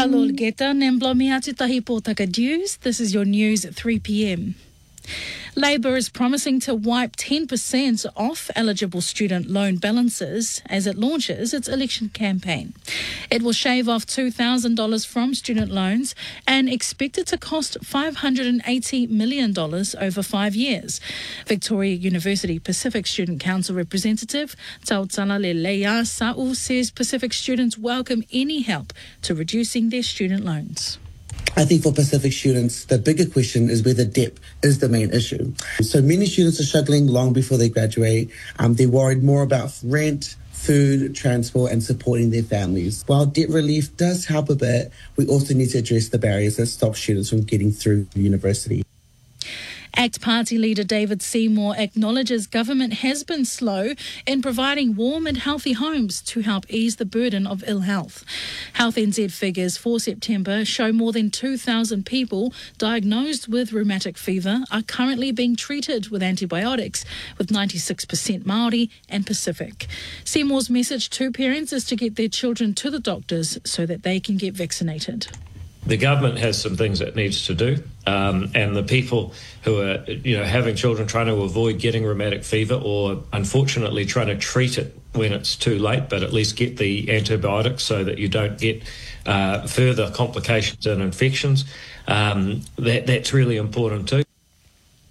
Alol Geta, Nemblomi Atutahi Potaka News. This is your news at 3 p.m. Labor is promising to wipe 10% off eligible student loan balances as it launches its election campaign. It will shave off $2,000 from student loans and expected to cost $580 million over 5 years. Victoria University Pacific Student Council representative Tautsala Leleia Sa'u says Pacific students welcome any help to reducing their student loans. I think for Pacific students, the bigger question is whether debt is the main issue. So many students are struggling long before they graduate. They're worried more about rent, food, transport, and supporting their families. While debt relief does help a bit, we also need to address the barriers that stop students from getting through university. ACT Party leader David Seymour acknowledges government has been slow in providing warm and healthy homes to help ease the burden of ill health. Health NZ figures for September show more than 2,000 people diagnosed with rheumatic fever are currently being treated with antibiotics, with 96% Māori and Pacific. Seymour's message to parents is to get their children to the doctors so that they can get vaccinated. The government has some things it needs to do, and the people who are, having children trying to avoid getting rheumatic fever or unfortunately trying to treat it when it's too late, but at least get the antibiotics so that you don't get further complications and infections. That's really important too.